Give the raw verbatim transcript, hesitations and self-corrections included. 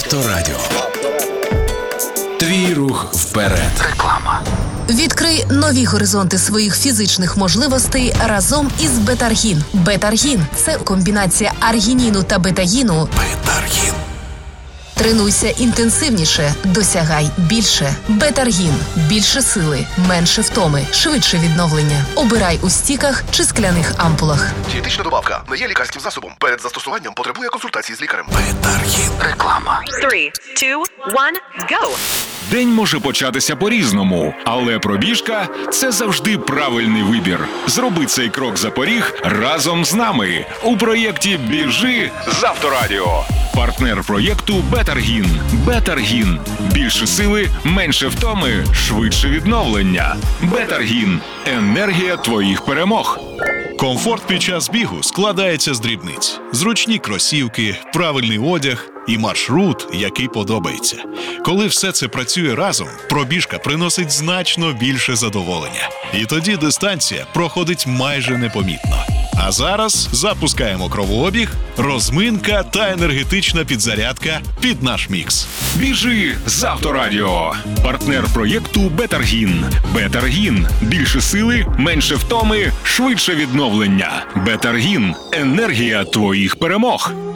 Авторадіо. Твій рух вперед. Реклама. Відкрий нові горизонти своїх фізичних можливостей разом із Бетаргін. Бетаргін – це комбінація аргініну та бетагіну. Бетаргін. Тренуйся інтенсивніше, досягай більше. Бетаргін – більше сили, менше втоми, швидше відновлення. Обирай у стіках чи скляних ампулах. Дієтична добавка не є лікарським засобом. Перед застосуванням потребує консультації з лікарем. Бетаргін. Реклама. Three, two, one, go! День може початися по-різному, але пробіжка – це завжди правильний вибір. Зроби цей крок за поріг разом з нами у проєкті «Біжи» з Авторадіо. Партнер проєкту «Бетаргін». «Бетаргін» – більше сили, менше втоми, швидше відновлення. «Бетаргін» – енергія твоїх перемог. Комфорт під час бігу складається з дрібниць. Зручні кросівки, правильний одяг і маршрут, який подобається. Коли все це працює разом, пробіжка приносить значно більше задоволення. І тоді дистанція проходить майже непомітно. А зараз запускаємо кровообіг, розминка та енергетична підзарядка під наш мікс. «Біжи» з Авторадіо. Партнер проєкту «Бетаргін». «Бетаргін» – більше сили, менше втоми, швидше відновлення. «Бетаргін» – енергія твоїх перемог.